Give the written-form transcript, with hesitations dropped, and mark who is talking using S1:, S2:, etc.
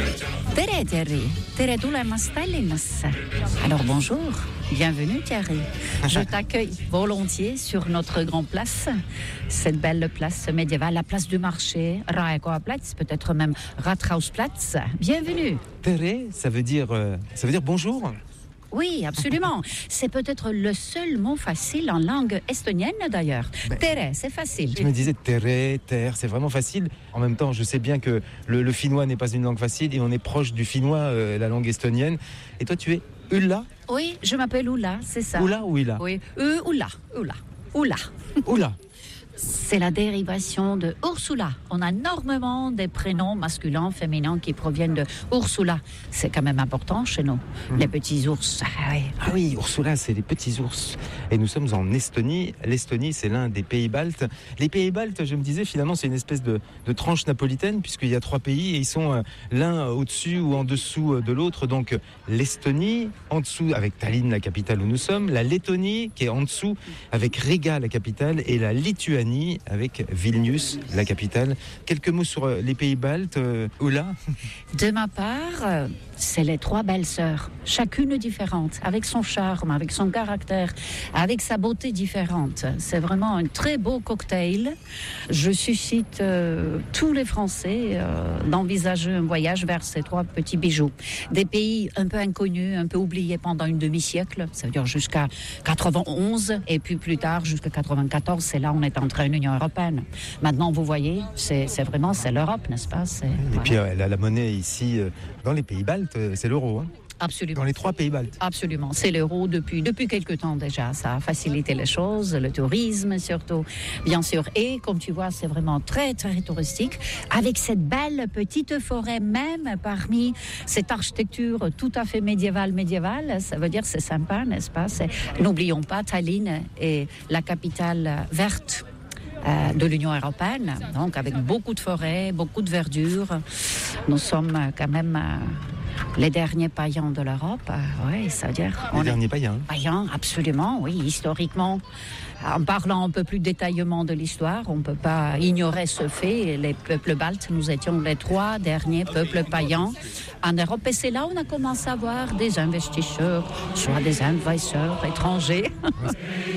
S1: Tere Thierry, tere tulemast Tallinnasse. Alors bonjour, bienvenue Thierry. Je t'accueille volontiers sur notre grande place, cette belle place médiévale, la place du marché, Raekoja Platz, peut-être même Rathausplatz. Bienvenue.
S2: Tere, ça veut dire bonjour.
S1: Oui, absolument. C'est peut-être le seul mot facile en langue estonienne d'ailleurs. Tere, c'est facile.
S2: Je me disais tere, terre, c'est vraiment facile. En même temps, je sais bien que le finnois n'est pas une langue facile et on est proche du finnois, la langue estonienne. Et toi, tu es Ulla?
S1: Oui, je m'appelle Ulla, c'est ça.
S2: Ulla ou Illa?
S1: Oui, Ulla.
S2: Ulla.
S1: C'est la dérivation de Ursula. On a énormément des prénoms masculins, féminins qui proviennent de Ursula. C'est quand même important chez nous, les petits ours.
S2: Ah oui, Ursula, c'est les petits ours. Et nous sommes en Estonie. L'Estonie, c'est l'un des pays baltes. Les pays baltes, je me disais, finalement, c'est une espèce de tranche napolitaine, puisqu'il y a 3 pays et ils sont l'un au-dessus ou en dessous de l'autre. Donc l'Estonie, en dessous, avec Tallinn, la capitale où nous sommes. La Lettonie, qui est en dessous, avec Riga, la capitale. Et la Lituanie, avec Vilnius, la capitale. Quelques mots sur les pays baltes, Ulla?
S1: De ma part, c'est les 3 belles sœurs, chacune différente, avec son charme, avec son caractère, avec sa beauté différente. C'est vraiment un très beau cocktail. Je suscite tous les Français d'envisager un voyage vers ces 3 petits bijoux. Des pays un peu inconnus, un peu oubliés pendant une demi-siècle, ça veut dire jusqu'à 91, et puis plus tard jusqu'à 94, c'est là où on est entré en Union européenne. Maintenant, vous voyez, c'est vraiment l'Europe, n'est-ce pas?
S2: Et puis la monnaie ici, dans les pays baltes, c'est l'euro.
S1: Absolument.
S2: Dans les 3 pays baltes.
S1: Absolument. C'est l'euro depuis quelque temps déjà. Ça a facilité les choses, le tourisme surtout, bien sûr. Et comme tu vois, c'est vraiment très, très touristique. Avec cette belle petite forêt, même parmi cette architecture tout à fait médiévale. Ça veut dire c'est sympa, n'est-ce pas? N'oublions pas, Tallinn est la capitale verte de l'Union européenne, donc avec beaucoup de forêts, beaucoup de verdure. Nous sommes quand même les derniers païens de l'Europe. Oui, ça veut dire...
S2: Les derniers païens.
S1: Païens, absolument, oui, historiquement. En parlant un peu plus détaillement de l'histoire, on ne peut pas ignorer ce fait. Les peuples baltes, nous étions les 3 derniers peuples païens en Europe. Et c'est là où on a commencé à voir des investisseurs, soit des investisseurs étrangers.